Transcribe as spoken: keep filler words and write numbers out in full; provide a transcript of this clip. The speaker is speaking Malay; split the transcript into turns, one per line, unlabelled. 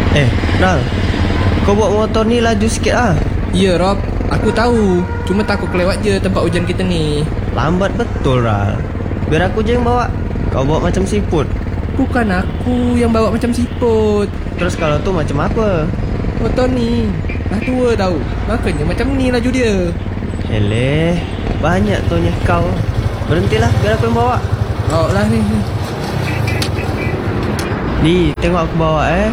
Eh, Ral, kau bawa motor ni laju sikit ah.
Ya Rob, aku tahu. Cuma takut kelewat je tempat hujan kita ni.
Lambat betul, Ral. Biar aku je yang bawa. Kau bawa macam siput.
Bukan aku yang bawa macam siput.
Terus kalau tu macam apa?
Motor ni dah tua tau. Makanya macam ni laju dia.
Eleh, banyak tuhnya kau. Berhentilah, biar aku yang bawa.
Bawa lah ni.
Di, tengok aku bawa eh.